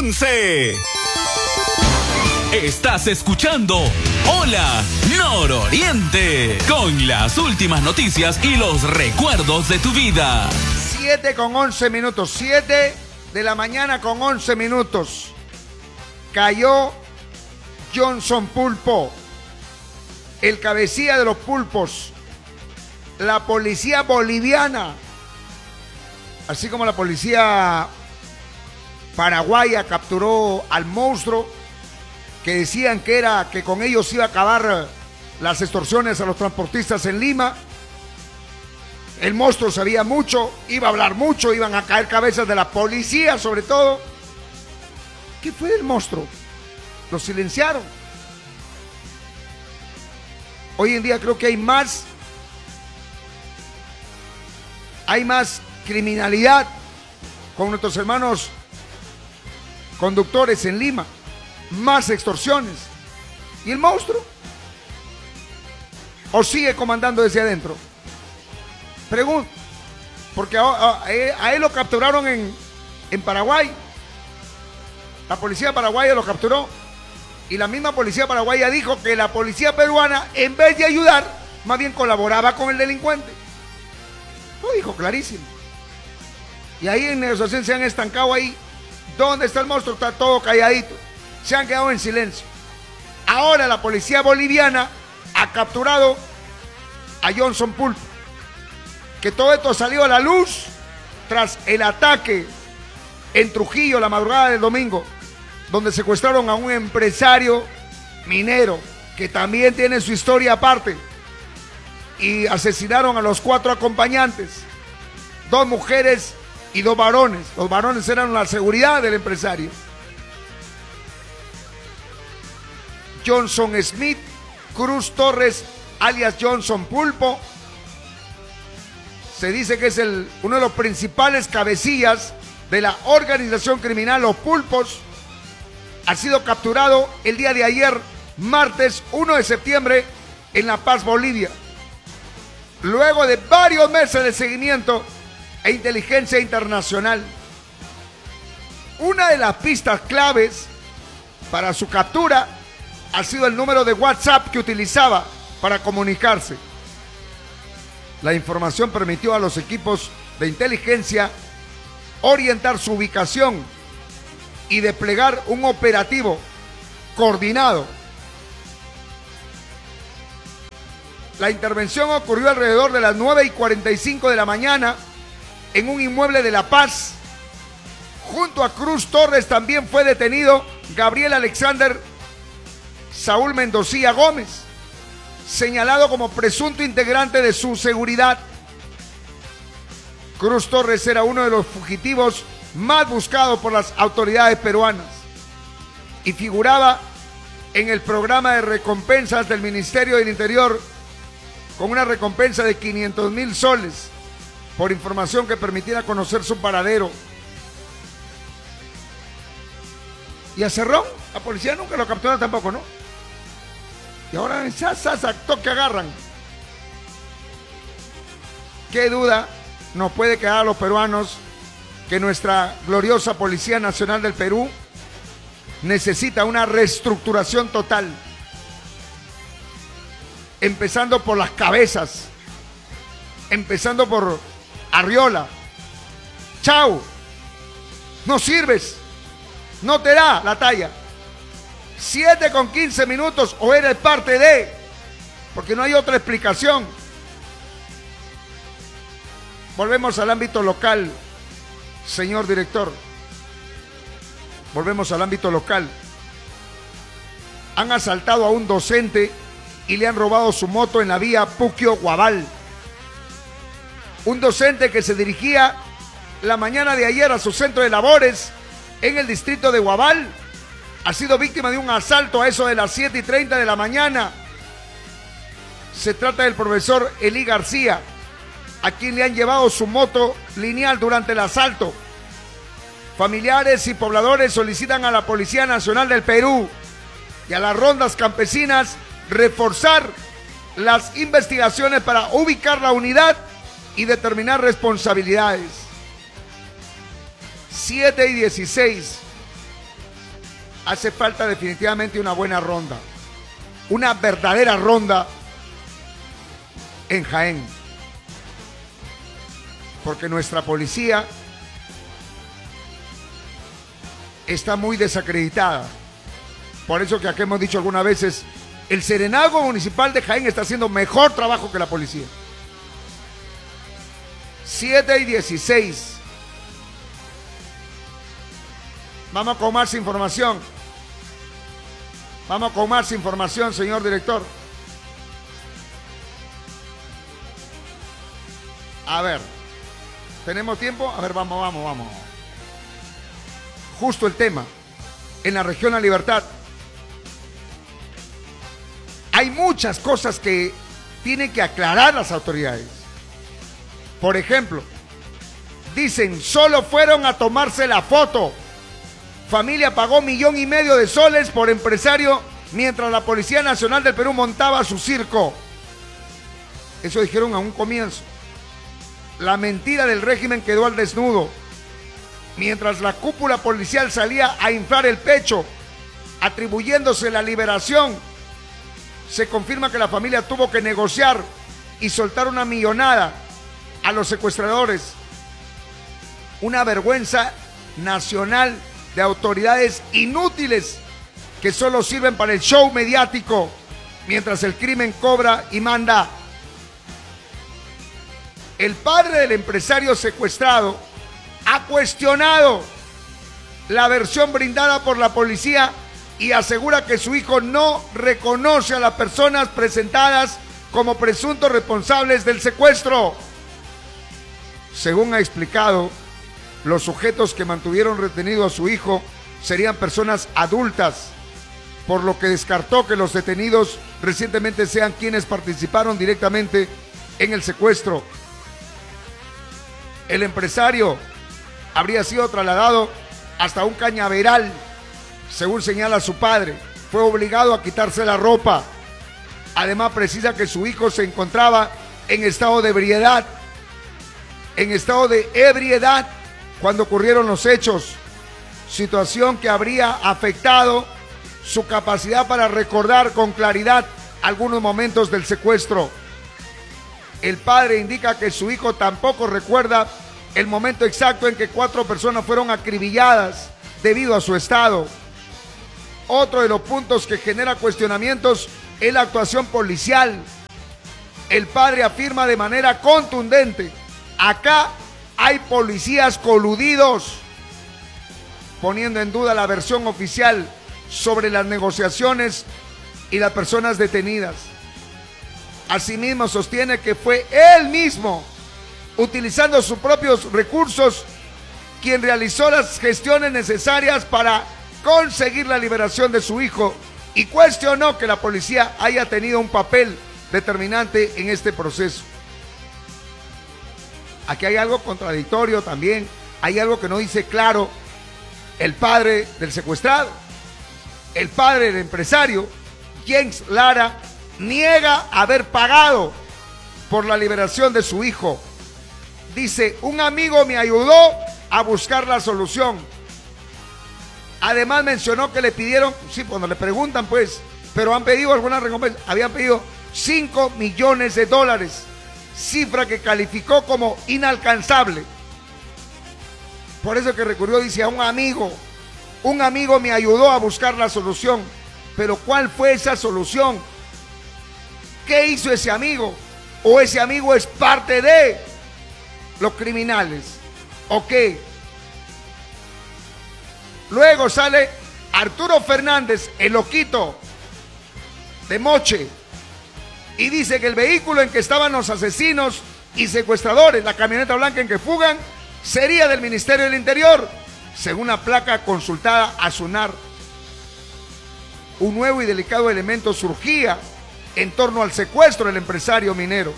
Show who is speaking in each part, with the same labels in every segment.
Speaker 1: 11. Estás escuchando Hola Nororiente, con las últimas noticias y los recuerdos de tu vida.
Speaker 2: 7:11, 7 de la mañana con 11 minutos. Cayó Johnson Pulpo, el cabecilla de los pulpos. La policía boliviana, así como la policía paraguaya, capturó al monstruo que decían que con ellos iba a acabar las extorsiones a los transportistas en Lima. El monstruo sabía mucho, iba a hablar mucho, iban a caer cabezas de la policía sobre todo. ¿Qué fue del monstruo? Lo silenciaron. Hoy en día creo que hay más criminalidad con nuestros hermanos conductores en Lima, más extorsiones. ¿Y el monstruo? ¿O sigue comandando desde adentro? Pregunto, porque a él lo capturaron en Paraguay. La policía paraguaya lo capturó y la misma policía paraguaya dijo que la policía peruana, en vez de ayudar, más bien colaboraba con el delincuente. Lo dijo clarísimo. Y ahí en negociación se han estancado ahí. ¿Dónde está el monstruo? Está todo calladito. Se han quedado en silencio. Ahora la policía boliviana ha capturado a Johnson Pulpo. Que todo esto salió a la luz tras el ataque en Trujillo la madrugada del domingo, donde secuestraron a un empresario minero que también tiene su historia aparte, y asesinaron a los 4 acompañantes, 2 mujeres y 2 varones. Los varones eran la seguridad del empresario. Johnson Smith Cruz Torres, alias Johnson Pulpo, se dice que es uno de los principales cabecillas de la organización criminal Los Pulpos. Ha sido capturado el día de ayer, martes 1 de septiembre, en La Paz, Bolivia. Luego de varios meses de seguimiento e inteligencia internacional. Una de las pistas claves para su captura ha sido el número de WhatsApp que utilizaba para comunicarse. La información permitió a los equipos de inteligencia orientar su ubicación y desplegar un operativo coordinado. La intervención ocurrió alrededor de las 9:45 de la mañana en un inmueble de La Paz. Junto a Cruz Torres también fue detenido Gabriel Alexander Saúl Mendocía Gómez, señalado como presunto integrante de su seguridad. Cruz Torres era uno de los fugitivos más buscados por las autoridades peruanas y figuraba en el programa de recompensas del Ministerio del Interior con una recompensa de 500,000 soles por información que permitiera conocer su paradero. Y a Cerrón, la policía nunca lo capturó tampoco, ¿no? Y ahora en toque agarran. Qué duda nos puede quedar a los peruanos que nuestra gloriosa Policía Nacional del Perú necesita una reestructuración total. Empezando por las cabezas. Empezando por Arriola. Chao. No sirves. No te da la talla. 7:15 o eres parte de, porque no hay otra explicación. Volvemos al ámbito local, señor director. Volvemos al ámbito local. Han asaltado a un docente y le han robado su moto en la vía Puquio-Guabal. Un docente que se dirigía la mañana de ayer a su centro de labores en el distrito de Guabal ha sido víctima de un asalto a eso de las 7:30 de la mañana. Se trata del profesor Elí García, a quien le han llevado su moto lineal durante el asalto. Familiares y pobladores solicitan a la Policía Nacional del Perú y a las rondas campesinas reforzar las investigaciones para ubicar la unidad y determinar responsabilidades. 7:16. hace falta definitivamente una buena ronda, una verdadera ronda en Jaén, porque nuestra policía está muy desacreditada. Por eso que aquí hemos dicho algunas veces, el Serenazgo Municipal de Jaén está haciendo mejor trabajo que la policía. 7:16. Vamos con más información. Vamos con más información, señor director. A ver, ¿tenemos tiempo? A ver, vamos. Justo el tema. En la región La Libertad hay muchas cosas que tienen que aclarar las autoridades. Por ejemplo, dicen, solo fueron a tomarse la foto. Familia pagó 1,5 millones de soles por empresario mientras la Policía Nacional del Perú montaba su circo. Eso dijeron a un comienzo. La mentira del régimen quedó al desnudo. Mientras la cúpula policial salía a inflar el pecho, atribuyéndose la liberación, se confirma que la familia tuvo que negociar y soltar una millonada a los secuestradores. Una vergüenza nacional de autoridades inútiles que solo sirven para el show mediático, mientras el crimen cobra y manda. El padre del empresario secuestrado ha cuestionado la versión brindada por la policía y asegura que su hijo no reconoce a las personas presentadas como presuntos responsables del secuestro. Según ha explicado, los sujetos que mantuvieron retenido a su hijo serían personas adultas, por lo que descartó que los detenidos recientemente sean quienes participaron directamente en el secuestro. El empresario habría sido trasladado hasta un cañaveral, según señala su padre. Fue obligado a quitarse la ropa. Además, precisa que su hijo se encontraba en estado de ebriedad. Cuando ocurrieron los hechos, situación que habría afectado su capacidad para recordar con claridad algunos momentos del secuestro. El padre indica que su hijo tampoco recuerda el momento exacto en que 4 personas fueron acribilladas debido a su estado. Otro de los puntos que genera cuestionamientos es la actuación policial. El padre afirma de manera contundente: acá hay policías coludidos, poniendo en duda la versión oficial sobre las negociaciones y las personas detenidas. Asimismo, sostiene que fue él mismo, utilizando sus propios recursos, quien realizó las gestiones necesarias para conseguir la liberación de su hijo, y cuestionó que la policía haya tenido un papel determinante en este proceso. Aquí hay algo contradictorio también, hay algo que no dice claro el padre del secuestrado. El padre del empresario, James Lara, niega haber pagado por la liberación de su hijo. Dice: un amigo me ayudó a buscar la solución. Además mencionó que le pidieron, sí, cuando le preguntan pues, pero han pedido alguna recompensa, habían pedido $5 millones, cifra que calificó como inalcanzable. Por eso que recurrió, dice, a un amigo me ayudó a buscar la solución. Pero ¿cuál fue esa solución? ¿Qué hizo ese amigo? ¿O ese amigo es parte de los criminales? ¿O qué? Luego sale Arturo Fernández, el loquito de Moche, y dice que el vehículo en que estaban los asesinos y secuestradores, la camioneta blanca en que fugan, sería del Ministerio del Interior, según la placa consultada a SUNAR. Un nuevo y delicado elemento surgía en torno al secuestro del empresario minero.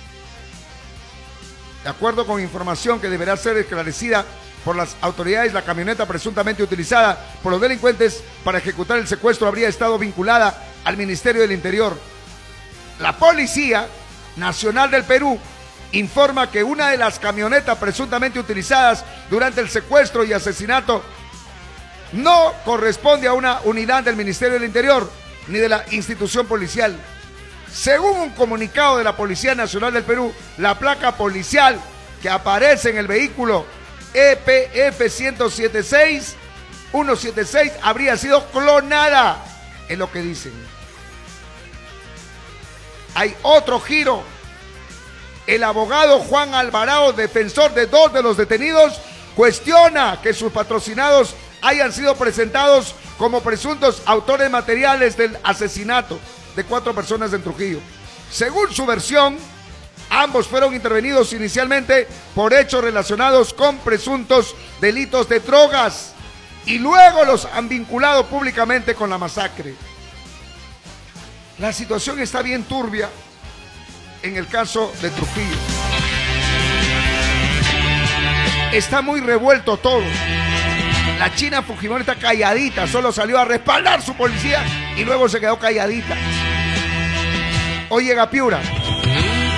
Speaker 2: De acuerdo con información que deberá ser esclarecida por las autoridades, la camioneta presuntamente utilizada por los delincuentes para ejecutar el secuestro habría estado vinculada al Ministerio del Interior. La Policía Nacional del Perú informa que una de las camionetas presuntamente utilizadas durante el secuestro y asesinato no corresponde a una unidad del Ministerio del Interior ni de la institución policial. Según un comunicado de la Policía Nacional del Perú, la placa policial que aparece en el vehículo EPF 176 habría sido clonada, es lo que dicen. Hay otro giro. El abogado Juan Alvarado, defensor de 2 de los detenidos, cuestiona que sus patrocinados hayan sido presentados como presuntos autores materiales del asesinato de 4 personas en Trujillo. Según su versión, ambos fueron intervenidos inicialmente por hechos relacionados con presuntos delitos de drogas y luego los han vinculado públicamente con la masacre. La situación está bien turbia en el caso de Trujillo. Está muy revuelto todo. La China Fujimori está calladita, solo salió a respaldar su policía y luego se quedó calladita. Hoy llega Piura.